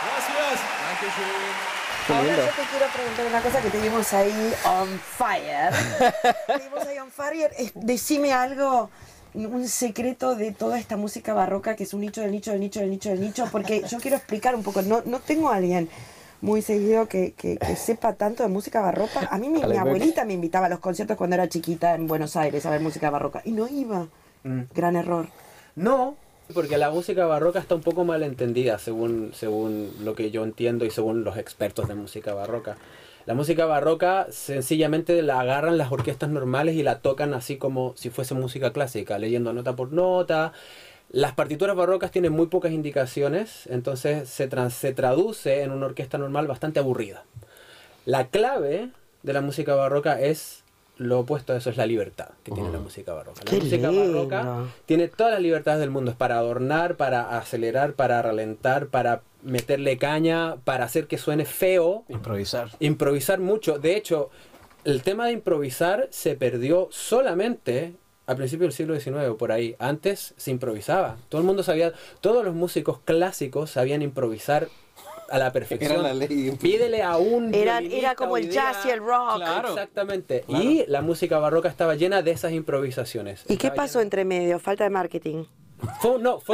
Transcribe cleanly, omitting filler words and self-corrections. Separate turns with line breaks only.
Gracias.
Ahora
lindo.
yo te quiero preguntar una cosa que te vimos ahí on fire. Te vimos ahí on fire. Decime algo, un secreto de toda esta música barroca que es un nicho del nicho del nicho del nicho del nicho, porque yo quiero explicar un poco. No tengo a alguien muy seguido que sepa tanto de música barroca. A mí mi abuelita me invitaba a los conciertos cuando era chiquita en Buenos Aires a ver música barroca y no iba. Gran error.
No, porque la música barroca está un poco mal entendida según lo que yo entiendo y según los expertos de música barroca. La música barroca sencillamente la agarran las orquestas normales y la tocan así como si fuese música clásica, leyendo nota por nota. Las partituras barrocas tienen muy pocas indicaciones, entonces se traduce en una orquesta normal bastante aburrida. La clave de la música barroca es lo opuesto a eso, es la libertad que tiene la música barroca. La
Qué
música
lindo.
barroca tiene todas las libertades del mundo, es para adornar, para acelerar, para ralentar, para meterle caña, para hacer que suene feo. Improvisar mucho. De hecho, el tema de improvisar se perdió solamente a principios del siglo XIX o por ahí. Antes se improvisaba. Todo el mundo sabía, todos los músicos clásicos sabían improvisar a la perfección.
Era la ley.
Pídele a un
Era como el jazz y el rock.
Claro.
Exactamente.
Claro.
Y la música barroca estaba llena de esas improvisaciones.
¿Y qué
Estaba
pasó
llena-
entre medio? Falta de marketing.
Fue